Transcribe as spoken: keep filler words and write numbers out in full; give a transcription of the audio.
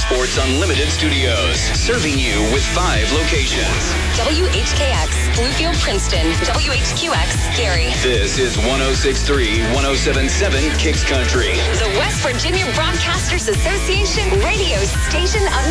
Motorsports Unlimited Studios, serving you with five locations. W H K X, Bluefield, Princeton. W H Q X, Gary. This is one oh six point three, one oh seven point seven Kicks Country. The West Virginia Broadcasters Association radio station of